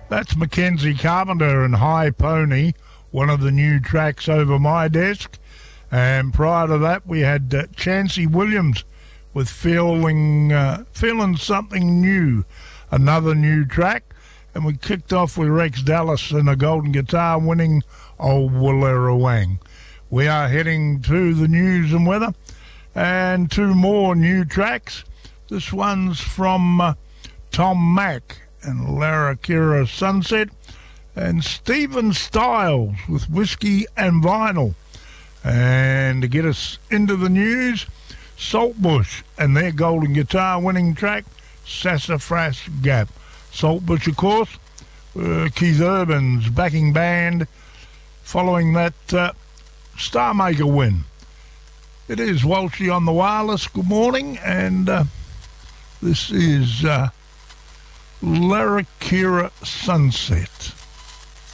That's Mackenzie Carpenter and High Pony, one of the new tracks over my desk. And prior to that, we had Chancey Williams with Feeling Something New, another new track. And we kicked off with Rex Dallas and a golden guitar winning Old Wallerawang. We are heading to the news and weather and two more new tracks. This one's from Tom Mack and Larrakira Sunset, and Stephen Stiles with Whiskey and Vinyl. And to get us into the news, Saltbush and their golden guitar winning track, Sassafras Gap. Saltbush, of course, Keith Urban's backing band following that Starmaker win. It is Walshy on the wireless. Good morning, and this is Larrakira Sunset.